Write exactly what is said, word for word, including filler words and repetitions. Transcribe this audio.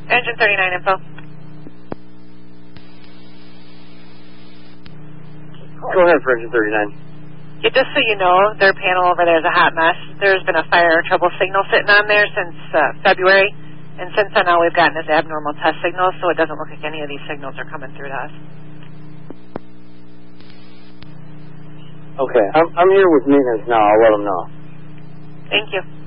Engine thirty-nine info. Go ahead for engine thirty-nine. Yeah, just so you know, their panel over there is a hot mess. There's been a fire trouble signal sitting on there since uh, February, and since then all we've gotten is abnormal test signals, so it doesn't look like any of these signals are coming through to us. Okay, I'm, I'm here with maintenance now. I'll let them know. Thank you.